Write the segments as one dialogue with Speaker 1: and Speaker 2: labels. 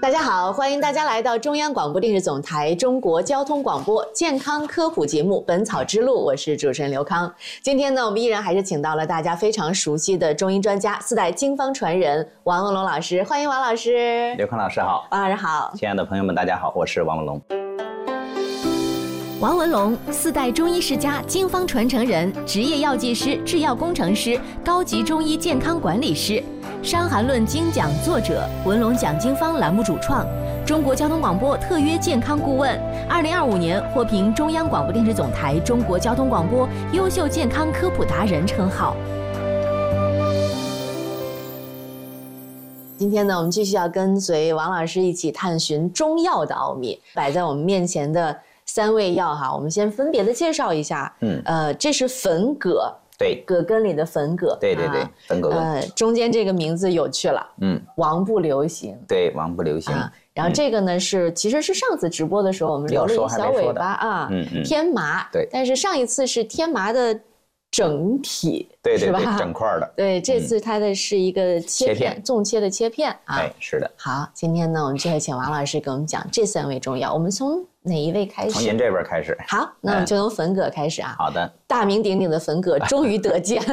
Speaker 1: 大家好，欢迎大家来到中央广播电视总台中国交通广播健康科普节目《本草之路》，我是主持人刘康。今天呢，我们依然还是请到了大家非常熟悉的中医专家、4代经方传人王文龙老师，欢迎王老师。
Speaker 2: 刘康老师好，
Speaker 1: 王老师好，
Speaker 2: 亲爱的朋友们，大家好，我是王文龙。
Speaker 3: 王文龙，4代中医世家、经方传承人，职业药剂师、制药工程师，高级中医健康管理师，《伤寒论》精讲作者，文龙讲经方栏目主创，中国交通广播特约健康顾问，2025年获评中央广播电视总台中国交通广播优秀健康科普达人称号。
Speaker 1: 今天呢，我们继续要跟随王老师一起探寻中药的奥秘。摆在我们面前的3味药哈，我们先分别的介绍一下。这是粉葛，
Speaker 2: 对，
Speaker 1: 葛根里的粉葛，
Speaker 2: 对对对，粉葛根。
Speaker 1: 中间这个名字有趣了，王不留行，
Speaker 2: 对，王不留行。
Speaker 1: 然后这个呢其实是上次直播的时候我们留了一小尾巴啊，天麻，
Speaker 2: 对，
Speaker 1: 但是上一次是天麻的整体，
Speaker 2: 对对对，
Speaker 1: 是吧？
Speaker 2: 整块的。
Speaker 1: 对，这次它的是一个切片，纵切的切片啊。
Speaker 2: 哎，是的。
Speaker 1: 好，今天呢，我们就会请王老师给我们讲这3味中药。我们从哪一位开始？
Speaker 2: 从您这边开始。
Speaker 1: 好，那我们就从粉葛开始啊。
Speaker 2: 好的。
Speaker 1: 大名鼎鼎的粉葛终于得见。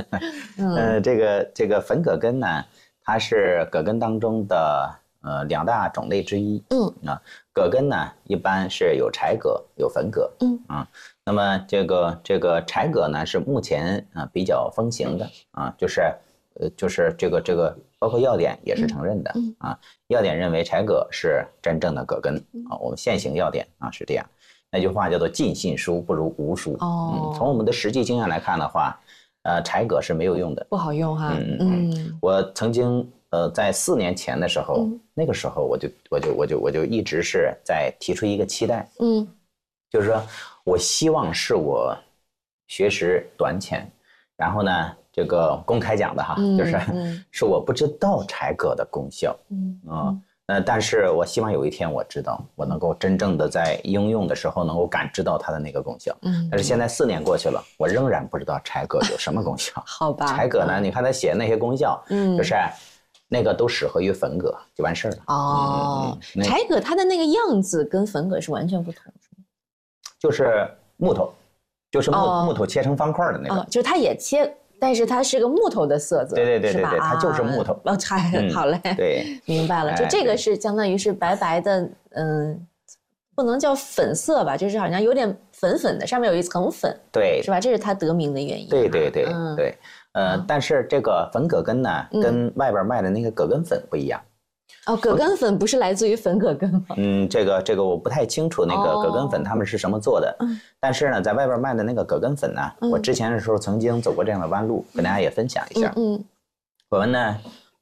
Speaker 2: 这个粉葛根呢，它是葛根当中的2大种类之一。葛根呢，一般是有柴葛，有粉葛。那么这个柴葛呢，是目前比较风行的啊，就是这个包括药典也是承认的啊，药典认为柴葛是真正的葛根啊，我们现行药典啊是这样。那句话叫做尽信书不如无书。从我们的实际经验来看的话，柴葛是没有用的，
Speaker 1: 不好用哈。
Speaker 2: 我曾经在4年前的时候，那个时候我就一直是在提出一个期待，就是说我希望是我学识短浅，然后呢这个公开讲的哈，是我不知道柴葛的功效，但是我希望有一天我知道，我能够真正的在应用的时候能够感知到它的那个功效。但是现在4年过去了，我仍然不知道柴葛有什么功效。
Speaker 1: 好吧，
Speaker 2: 柴葛呢，你看他写那些功效，就是那个都适合于粉葛就完事儿了。
Speaker 1: 柴葛它的那个样子跟粉葛是完全不同，
Speaker 2: 就是木头，就是木头切成方块的那个，
Speaker 1: 就是它也切。但是它是个木头的色泽，
Speaker 2: 对，它就是木头。
Speaker 1: 好嘞，
Speaker 2: 对，
Speaker 1: 明白了。就这个是相当于是白白的，不能叫粉色吧，就是好像有点粉粉的，上面有一层粉，
Speaker 2: 对，
Speaker 1: 是吧？这是它得名的原因。
Speaker 2: 对，但是这个粉葛根呢，跟外边卖的那个葛根粉不一样。
Speaker 1: 葛根粉不是来自于粉葛根吗？
Speaker 2: 这个我不太清楚那个葛根粉他们是什么做的，但是呢，在外边卖的那个葛根粉呢，我之前的时候曾经走过这样的弯路，跟大家也分享一下。我们呢，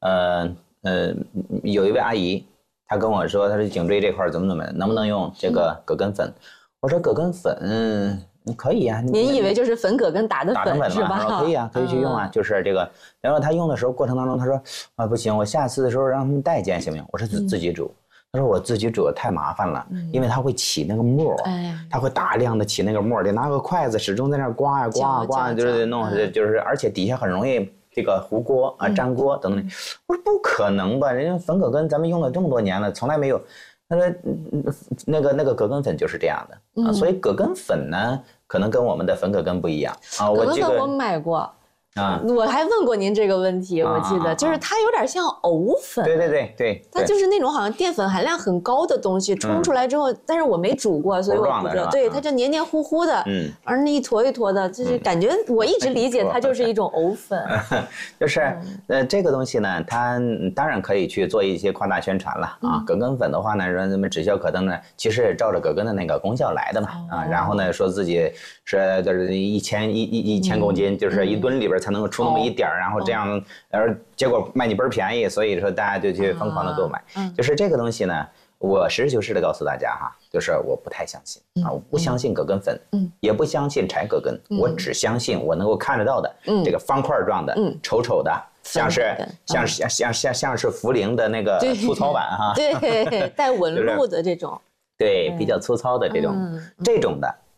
Speaker 2: 有一位阿姨，她跟我说，她说颈椎这块怎么能不能用这个葛根粉？我说葛根粉。可以啊，
Speaker 1: 您以为就是粉葛根打的粉是吧？
Speaker 2: 可以啊，可以去用啊，就是这个。然后他用的时候过程当中，他说不行，我下次的时候让他们代煎行不行？我说自己煮。他说我自己煮太麻烦了，因为它会起那个沫，它会大量的起那个沫，得拿个筷子始终在那刮呀刮呀刮，就是弄，就是而且底下很容易这个糊锅啊、粘锅等等。我说不可能吧，人家粉葛根咱们用了这么多年了，从来没有。他说那个葛根粉就是这样的所以葛根粉呢，可能跟我们的粉葛根不一样啊。
Speaker 1: 葛根粉我买过我还问过您这个问题，我记得就是它有点像藕粉。
Speaker 2: 对，
Speaker 1: 它就是那种好像淀粉含量很高的东西冲出来之后，但是我没煮过，所以我不知道。对，它就黏黏糊糊的，而那一坨一坨的，就是感觉我一直理解它就是一种藕粉。
Speaker 2: 就是这个东西呢，它当然可以去做一些夸大宣传了啊。葛根粉的话呢，说咱们止效可灯呢，其实也照着葛根的那个功效来的嘛然后呢说自己是就是1000公斤，就是1吨里边才能够出那么一点然后这样，结果卖你倍儿便宜，所以说大家就去疯狂的购买。就是这个东西呢，我实事求是的告诉大家哈，就是我不太相信我不相信葛根粉，也不相信柴葛根，我只相信我能够看得到的这个方块状的，丑丑的。像是茯苓的那个粗糙版对，
Speaker 1: 带纹路的这种，
Speaker 2: 对，比较粗糙的这种的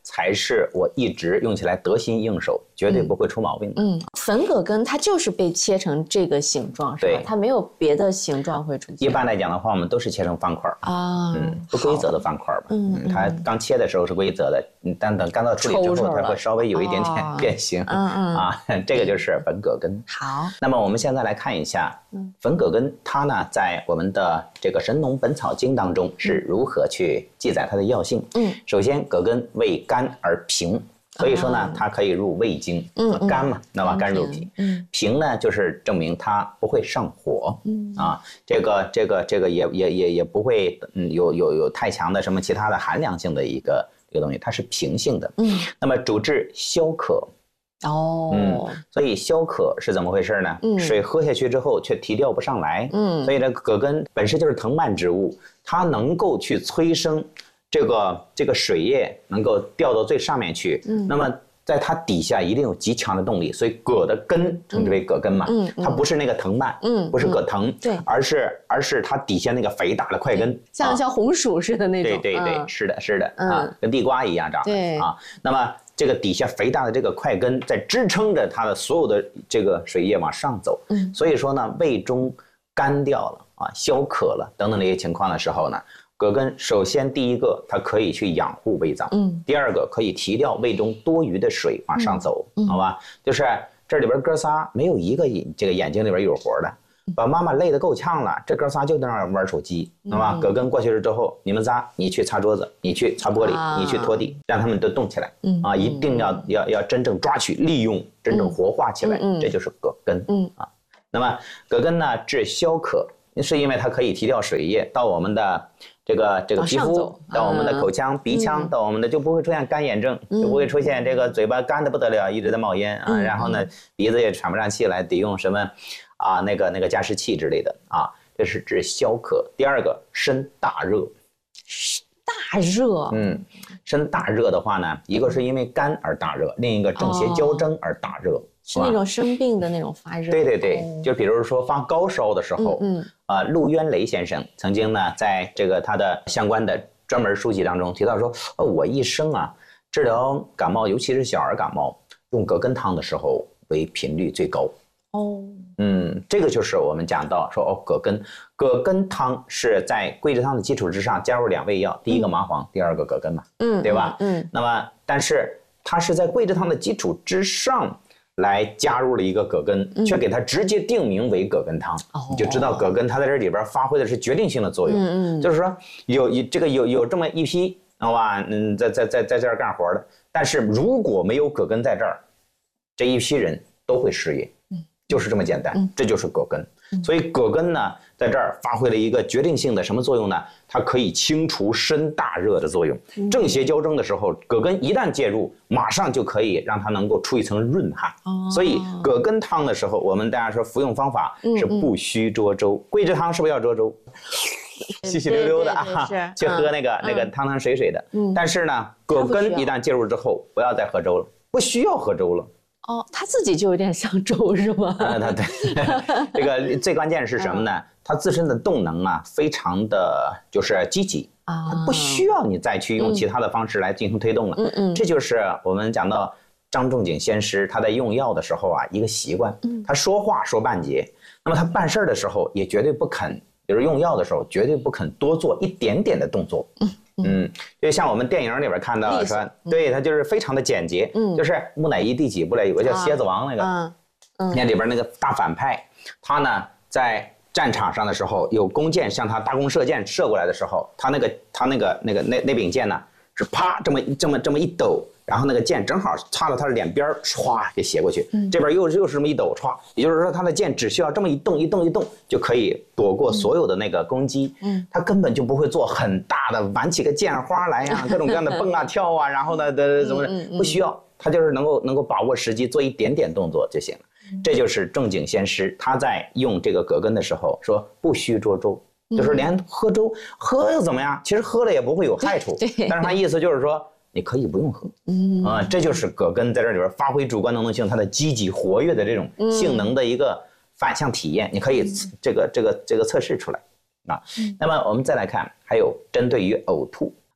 Speaker 2: 才是我一直用起来得心应手，绝对不会出毛病的。
Speaker 1: 粉葛根它就是被切成这个形状，是吧？
Speaker 2: 对，
Speaker 1: 它没有别的形状会出现。
Speaker 2: 一般来讲的话，我们都是切成方块
Speaker 1: 啊，
Speaker 2: 不规则的方块吧。它刚切的时候是规则的，但等干燥处理之后，它会稍微有一点点变形。这个就是粉葛根。
Speaker 1: 好，
Speaker 2: 那么我们现在来看一下粉葛根，它呢在我们的这个《神农本草经》当中是如何去记载它的药性。首先葛根为甘而平。所以说呢，它可以入胃经，甘嘛，那么甘入脾。平呢，就是证明它不会上火，这个也不会有太强的什么其他的寒凉性的一个东西，它是平性的。那么主治消渴。所以消渴是怎么回事呢？水喝下去之后却提调不上来。所以这葛根本身就是藤蔓植物，它能够去催生。这个水液能够调到最上面去，那么在它底下一定有极强的动力，所以葛的根称之为葛根嘛，它不是那个藤蔓，不是葛藤，
Speaker 1: 对，
Speaker 2: 而是它底下那个肥大的块根，
Speaker 1: 像红薯似的那种，
Speaker 2: 对，是的，跟地瓜一样长的啊。那么这个底下肥大的这个块根在支撑着它的所有的这个水液往上走，所以说呢，胃中干掉了消渴了等等这些情况的时候呢。葛根首先第一个，它可以去养护胃脏，第二个可以提掉胃中多余的水往上走，好吧？就是这里边哥仨没有一个这个眼睛里边有活的，把妈妈累得够呛了，这哥仨就在那儿玩手机，好吧？葛根过去了之后，你们仨，你去擦桌子，你去擦玻璃，你去拖地，让他们都动起来，一定要真正抓取利用，真正活化起来，这就是葛根，那么葛根呢治消渴，是因为它可以提掉水液到我们的。这个皮肤到我们的口腔、鼻腔，到我们的就不会出现干眼症，就不会出现这个嘴巴干的不得了，一直在冒烟然后呢鼻子也喘不上气来，得用什么那个加湿器之类的这是治消渴。第二个身大热，
Speaker 1: 大热，
Speaker 2: 身大热的话呢，一个是因为干而大热，另一个正邪交争而大热。
Speaker 1: 是那种生病的那种发热。
Speaker 2: 对，就比如说发高烧的时候，陆渊雷先生曾经呢，在这个他的相关的专门书籍当中提到说，我一生治疗感冒，尤其是小儿感冒，用葛根汤的时候为频率最高。这个就是我们讲到说葛根汤是在桂枝汤的基础之上加入2味药，第一个麻黄，第二个葛根嘛，对吧？那么但是它是在桂枝汤的基础之上。来加入了一个葛根，却给它直接定名为葛根汤，你就知道葛根它在这里边发挥的是决定性的作用。就是说有这么一批，好吧，在这儿干活的，但是如果没有葛根在这儿，这一批人都会失业，就是这么简单，这就是葛根。所以葛根呢，在这儿发挥了一个决定性的什么作用呢？它可以清除身大热的作用。正邪交争的时候，葛根一旦介入，马上就可以让它能够出一层润汗。所以葛根汤的时候，我们大家说服用方法是不需捉粥。桂枝汤是不是要捉粥？细细溜溜的去喝那个汤水水的。但是呢，葛根一旦介入之后，不要再喝粥了，不需要喝粥了。
Speaker 1: 它自己就有点像粥是吗？
Speaker 2: 对，这个最关键是什么呢？它自身的动能非常的就是积极它不需要你再去用其他的方式来进行推动了。这就是我们讲到张仲景先师他在用药的时候一个习惯，他说话说半截，那么他办事的时候也绝对不肯，比如用药的时候绝对不肯多做一点点的动作。就像我们电影里边看到的说，对，它就是非常的简洁，就是木乃伊第几部来有个叫蝎子王那个，那里边那个大反派，他呢在战场上的时候，有弓箭向他大弓射箭射过来的时候，他那柄箭呢是啪这么一抖，然后那个箭正好插到他的脸边，唰给斜过去，这边又是这么一抖，唰，也就是说他的箭只需要这么一动就可以躲过所有的那个攻击，他根本就不会做很大的玩起个箭花来各种各样的蹦跳然后呢怎么不需要，他就是能够把握时机，做一点点动作就行了。这就是仲景先师他在用这个葛根的时候说不需捉粥，就是连喝粥喝又怎么样？其实喝了也不会有害处，但是他意思就是说你可以不用喝，这就是葛根在这里边发挥主观能动性，它的积极活跃的这种性能的一个反向体验，你可以这个测试出来那么我们再来看，还有针对于呕吐，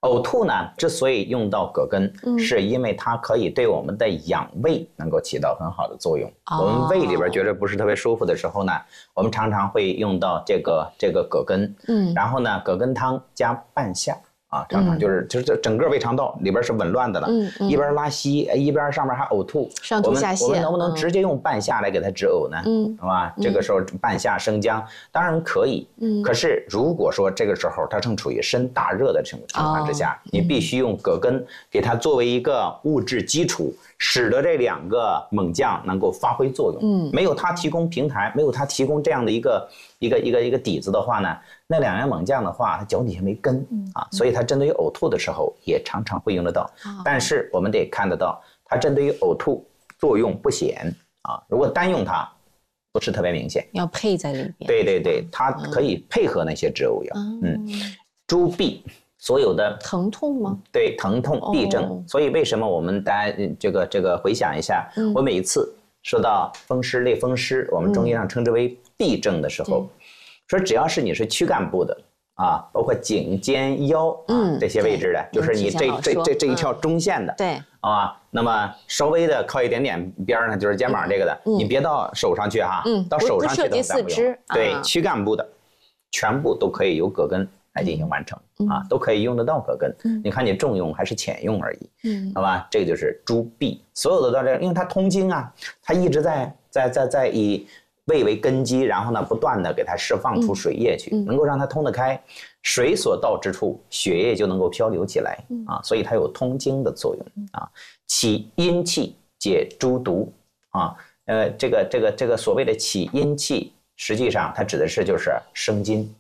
Speaker 2: 呕吐呢，之所以用到葛根，是因为它可以对我们的养胃能够起到很好的作用。我们胃里边觉得不是特别舒服的时候呢，我们常常会用到这个葛根。然后呢，葛根汤加半夏。常常就是整个胃肠道里边是紊乱的了，一边拉稀，一边上面还呕吐，
Speaker 1: 上吐下泻。
Speaker 2: 我们能不能直接用半夏来给它止呕呢？是吧？这个时候半夏生姜当然可以，可是如果说这个时候它正处于身大热的情况之下，你必须用葛根给它作为一个物质基础，使得这2个猛将能够发挥作用。没有它提供平台，没有它提供这样的一个底子的话呢，那2员猛将的话，他脚底下没根所以他针对于呕吐的时候也常常会用得到。但是我们得看得到，它针对于呕吐作用不显如果单用它，不是特别明显，
Speaker 1: 要配在里边。
Speaker 2: 对，它可以配合那些止呕药。猪痹。所有的
Speaker 1: 疼痛吗？
Speaker 2: 对，疼痛痹症。所以为什么我们大家这个回想一下，我每一次说到风湿类风湿，我们中医上称之为痹症的时候，说只要是你是躯干部的包括颈肩腰这些位置的，就是你这一条中线的，
Speaker 1: 对
Speaker 2: 那么稍微的靠一点点边呢，就是肩膀这个的，你别到手上去到手上去
Speaker 1: 不涉及四肢，
Speaker 2: 对，躯干部的全部都可以由葛根来进行完成都可以用得到葛根。你看你重用还是浅用而已，好吧？这个就是猪痹，所有的到这，因为它通经它一直在以胃为根基，然后呢不断的给它释放出水液去，能够让它通得开，水所到之处，血液就能够漂流起来所以它有通经的作用起阴气，解诸毒这个所谓的起阴气，实际上它指的是就是生津。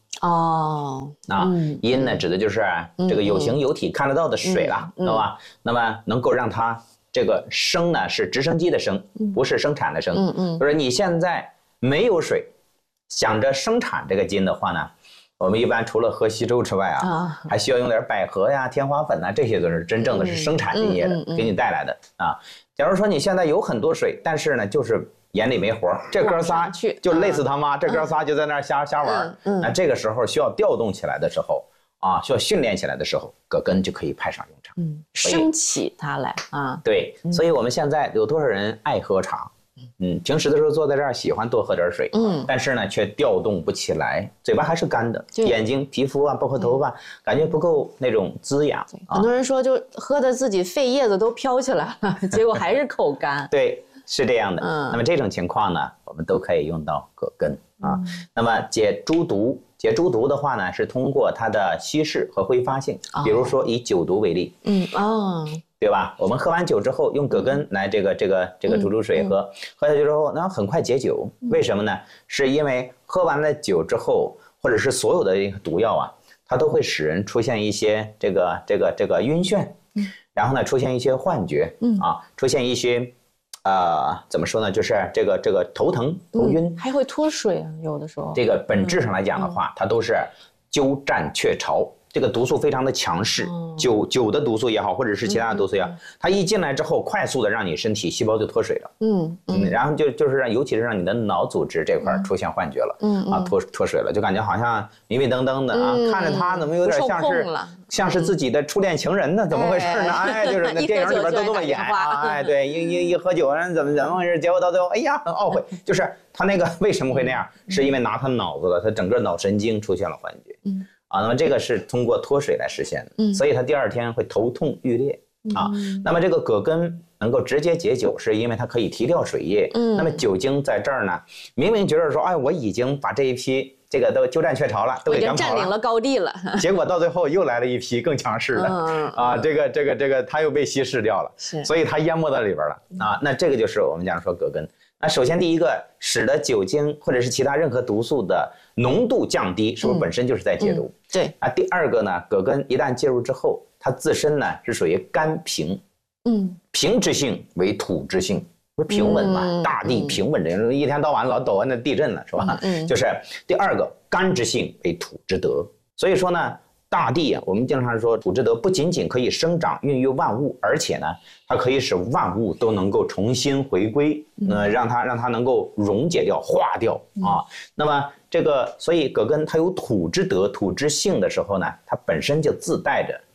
Speaker 2: 阴呢指的就是这个有形有体看得到的水了，知道吧？那么能够让它这个生呢是直升机的生，不是生产的生。就是你现在没有水，想着生产这个津的话呢，我们一般除了喝稀粥之外还需要用点百合呀、天花粉这些都是真正的是生产津液的，给你带来的假如说你现在有很多水，但是呢就是眼里没活，这哥仨就累死他妈，这哥仨就在那儿瞎玩。那这个时候需要调动起来的时候需要训练起来的时候，葛根就可以派上用场。
Speaker 1: 升起它来
Speaker 2: 对，所以我们现在有多少人爱喝茶？平时的时候坐在这儿喜欢多喝点水，但是呢却调动不起来，嘴巴还是干的，眼睛、皮肤包括头发，感觉不够那种滋养。
Speaker 1: 很多人说就喝的自己肺叶子都飘起来了，结果还是口干。
Speaker 2: 对。是这样的，那么这种情况呢，我们都可以用到葛根那么解诸毒的话呢，是通过它的稀释和挥发性，比如说以酒毒为例，对吧？我们喝完酒之后，用葛根来这个煮水喝下去之后，那很快解酒。为什么呢？是因为喝完了酒之后，或者是所有的毒药它都会使人出现一些这个晕眩，然后呢出现一些幻觉，出现一些。怎么说呢？就是这个头疼、头晕，
Speaker 1: 还会脱水有的时候。
Speaker 2: 这个本质上来讲的话，它都是鸠占鹊巢，这个毒素非常的强势。酒的毒素也好，或者是其他的毒素也好，它一进来之后，快速的让你身体细胞就脱水了。然后就是尤其是让你的脑组织这块出现幻觉了。脱水了，就感觉好像迷迷瞪瞪的看着他怎么有点像是自己的初恋情人呢？怎么回事呢？就是那电影里边都这么演对，一喝酒怎么回事？结果到最后，哎呀，很懊悔。就是他那个为什么会那样？是因为拿他脑子了，他整个脑神经出现了幻觉。那么这个是通过脱水来实现的，所以他第二天会头痛欲裂那么这个葛根能够直接解酒，是因为它可以提调水液。那么酒精在这儿呢，明明觉得说，我已经把这一批这个都鸠占鹊巢了，都给赶跑了，
Speaker 1: 已经占领了高地了。
Speaker 2: 结果到最后又来了一批更强势的这个它又被稀释掉了，所以它淹没在里边了那这个就是我们讲说葛根。那首先第一个，使得酒精或者是其他任何毒素的浓度降低，是不是本身就是在解毒？
Speaker 1: 对。
Speaker 2: 第二个呢，葛根一旦介入之后，它自身呢是属于肝平，平之性为土之性，不是平稳嘛？大地平稳，这一天到晚老抖那地震了，是吧？就是第二个，肝之性为土之德，所以说呢。大地我们经常说土之德不仅仅可以生长孕育万物，而且呢，它可以使万物都能够重新回归，让它能够溶解掉、化掉那么这个，所以葛根它有土之德、土之性的时候呢，它本身就自带着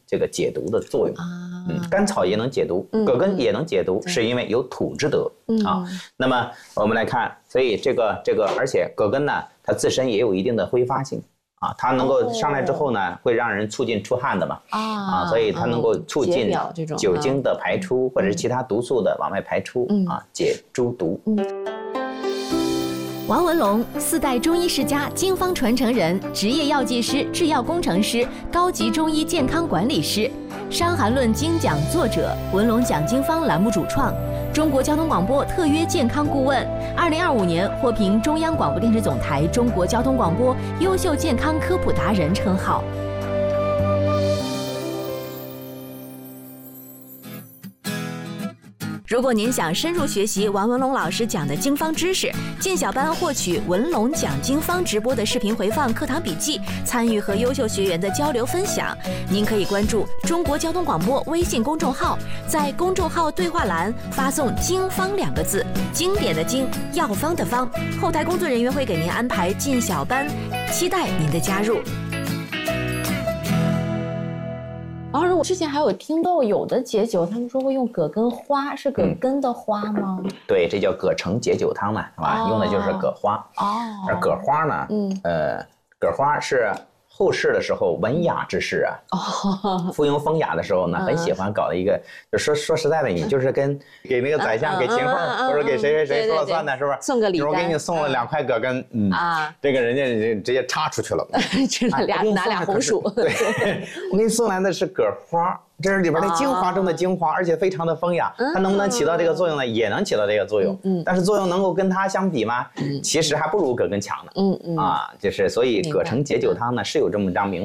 Speaker 2: 这个解毒的作用。甘草也能解毒，葛根也能解毒，是因为有土之德啊。那么我们来看，所以这个，而且葛根呢，它自身也有一定的挥发性。它能够上来之后呢，会让人促进出汗的嘛，所以它能够促进酒精的排出，或者是其他毒素的往外排出，解诸毒。
Speaker 3: 王文龙，4代中医世家，经方传承人，职业药剂师、制药工程师，高级中医健康管理师，《伤寒论》精讲作者，文龙讲经方栏目主创，中国交通广播特约健康顾问，2025年获评中央广播电视总台中国交通广播优秀健康科普达人称号。如果您想深入学习王文龙老师讲的经方知识，进小班获取文龙讲经方直播的视频回放、课堂笔记，参与和优秀学员的交流分享，您可以关注中国交通广播微信公众号，在公众号对话栏发送“经方”2个字，经典的经，药方的方，后台工作人员会给您安排进小班，期待您的加入。
Speaker 1: 然后我之前还有听到有的解酒，他们说会用葛根花，是葛根的花吗？
Speaker 2: 对，这叫葛橙解酒汤嘛，是吧？用的就是葛花。而葛花呢，葛花是后世的时候文雅之士附庸风雅的时候呢，很喜欢搞的一个，就说实在的，你就是给那个宰相、给秦凤或者给谁说了算的，是不是？
Speaker 1: 送个礼单，
Speaker 2: 我给你送了2块葛根，这个人家直接插出去了，
Speaker 1: 真的拿俩红薯。
Speaker 2: 对，我给你送来的是葛花。这是里边的精华中的精华，而且非常的风雅。它能不能起到这个作用呢？也能起到这个作用。但是作用能够跟它相比吗？其实还不如葛根强呢。就是所以葛橙解酒汤呢是有这么张名